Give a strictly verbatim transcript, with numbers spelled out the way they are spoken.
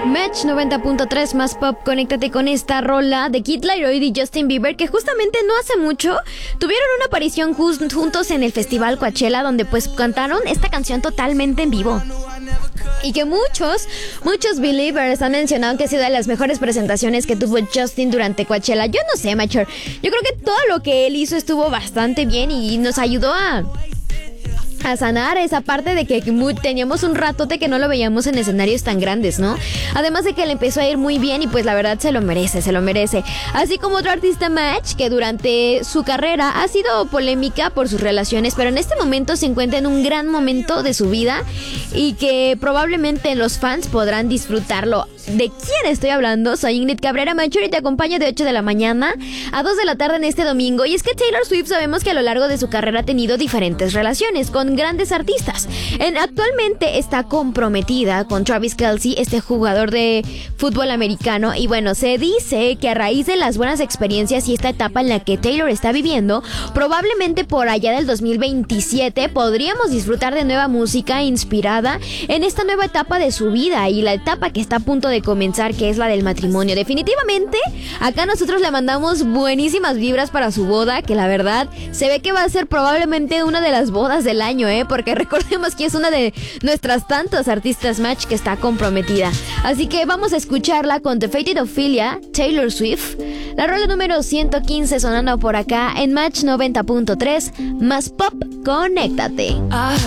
Match noventa punto tres más pop, conéctate con esta rola de Kid Laroi y Justin Bieber, que justamente no hace mucho tuvieron una aparición jus- juntos en el festival Coachella, donde pues cantaron esta canción totalmente en vivo. Y que muchos, muchos believers han mencionado que ha sido de las mejores presentaciones que tuvo Justin durante Coachella. Yo no sé, Mature, yo creo que todo lo que él hizo estuvo bastante bien y nos ayudó a... a sanar esa parte de que muy, teníamos un ratote que no lo veíamos en escenarios tan grandes, ¿no? Además de que le empezó a ir muy bien y pues la verdad se lo merece, se lo merece. Así como otro artista Match que durante su carrera ha sido polémica por sus relaciones, pero en este momento se encuentra en un gran momento de su vida y que probablemente los fans podrán disfrutarlo. ¿De quién estoy hablando? Soy Ingrid Cabrera Mature y te acompaño de ocho de la mañana a dos de la tarde en este domingo. Y es que Taylor Swift sabemos que a lo largo de su carrera ha tenido diferentes relaciones con grandes artistas. En, actualmente está comprometida con Travis Kelce, este jugador de fútbol americano. Y bueno, se dice que a raíz de las buenas experiencias y esta etapa en la que Taylor está viviendo, probablemente por allá del dos mil veintisiete podríamos disfrutar de nueva música inspirada en esta nueva etapa de su vida y la etapa que está a punto de comenzar, que es la del matrimonio. Definitivamente, acá nosotros le mandamos buenísimas vibras para su boda, que la verdad se ve que va a ser probablemente una de las bodas del año, ¿eh? Porque recordemos que es una de nuestras tantas artistas Match que está comprometida. Así que vamos a escucharla con The Faded Ophelia, Taylor Swift, la rola número ciento quince sonando por acá en Match noventa punto tres más pop, conéctate.